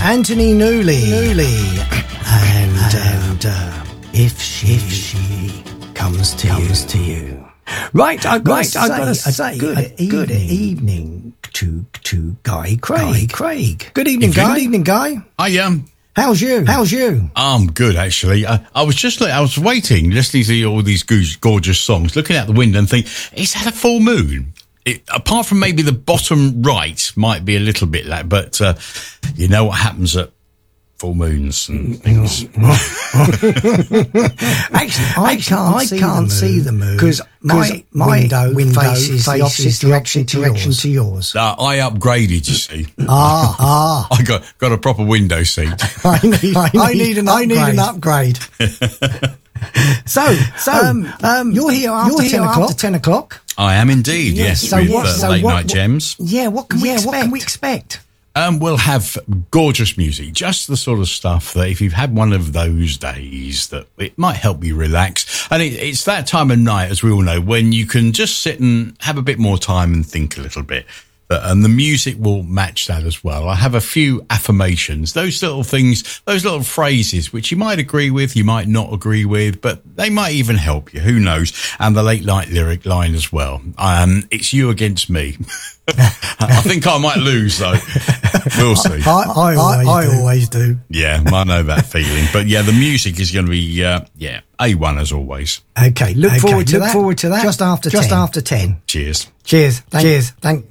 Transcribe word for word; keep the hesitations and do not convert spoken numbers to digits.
Anthony Newley. Newley. And, and uh, if she, if she comes to comes you. to you. Right, I've got right, to say, I've got to say good, a, good evening, evening to to Guy Craig. Guy Craig. Good evening, Guy. Good evening, Guy. I um. How's you? How's you? I'm good, actually. I, I was just, I was waiting, listening to all these gorgeous songs, looking out the window and thinking, is that a full moon? It, apart from maybe the bottom right might be a little bit like, but uh, you know what happens at full moons and things. Actually, I Actually, can't, I see, can't the see the moon because my, my window, window faces, faces the opposite direction, direction to yours. Uh, I upgraded, you see. ah, ah. I got got a proper window seat. I, need, I, need, I need an upgrade. I need an upgrade. so, so um, um, you're here after you're here ten o'clock. After ten o'clock. I am indeed. Yes, yes so with what, uh, so late what, night gems. What, yeah, what can we yeah, expect? What can we expect? Um, we'll have gorgeous music, just the sort of stuff that if you've had one of those days that it might help you relax. And it, it's that time of night, as we all know, when you can just sit and have a bit more time and think a little bit. But, and the music will match that as well. I have a few affirmations, those little things, those little phrases, which you might agree with, you might not agree with, but they might even help you. Who knows? And the late night lyric line as well. Um, it's you against me. I think I might lose, though. We'll see. I, I, always, I, I always do. Yeah, I know that feeling. But yeah, the music is going to be, uh, yeah, A one as always. Okay, look okay, forward to look that. forward to that. Just after just ten. after ten. Cheers. Cheers. Thank, Cheers. Thank.